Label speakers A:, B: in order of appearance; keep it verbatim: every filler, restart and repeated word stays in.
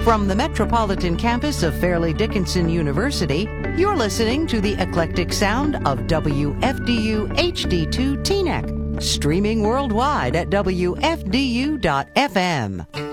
A: From the metropolitan campus of Fairleigh Dickinson University, you're listening to the eclectic sound of W F D U H D two Teaneck, streaming worldwide at W F D U dot F M.